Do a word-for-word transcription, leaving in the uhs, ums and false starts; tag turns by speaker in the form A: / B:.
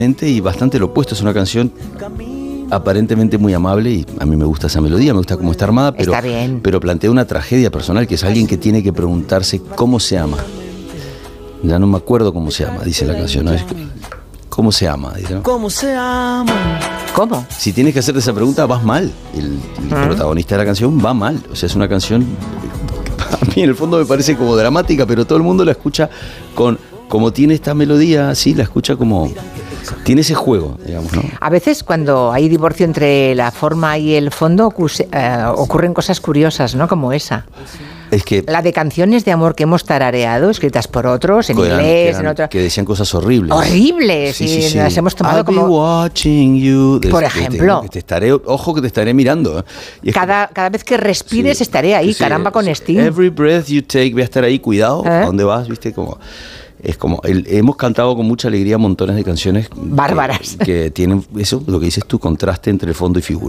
A: Y bastante lo opuesto, es una canción aparentemente muy amable y a mí me gusta esa melodía, me gusta cómo está armada, pero,
B: está bien.
A: pero plantea una tragedia personal, que es alguien que tiene que preguntarse cómo se ama. Ya no me acuerdo cómo se llama, dice la canción, ¿no? Es, ¿cómo se ama? Dice, ¿no?
C: ¿Cómo se ama?
B: ¿Cómo?
A: Si tienes que hacerte esa pregunta, vas mal. El, el ¿Mm? protagonista de la canción va mal. O sea, es una canción, a mí en el fondo me parece como dramática, pero todo el mundo la escucha con, como tiene esta melodía así, la escucha como... Tiene ese juego, digamos, ¿no?
B: A veces cuando hay divorcio entre la forma y el fondo ocurre, eh, ocurren cosas curiosas, ¿no? Como esa.
A: Es que
B: la de canciones de amor que hemos tarareado, escritas por otros, en
A: eran,
B: inglés,
A: eran,
B: en otro...
A: que decían cosas horribles.
B: Horribles, sí, y sí, sí. Las hemos tomado
A: I'll
B: como...
A: be watching you. De,
B: por ejemplo.
A: De, de, te estaré, ojo que te estaré mirando.
B: Y cada, como, cada vez que respires sí, estaré ahí, sí, caramba con Sting.
A: Every breath you take, voy a estar ahí, cuidado, ¿eh? ¿A dónde vas? ¿Viste? Como... Es como, el, hemos cantado con mucha alegría montones de canciones
B: bárbaras
A: que, que tienen eso, lo que dices tú, contraste entre fondo y figura.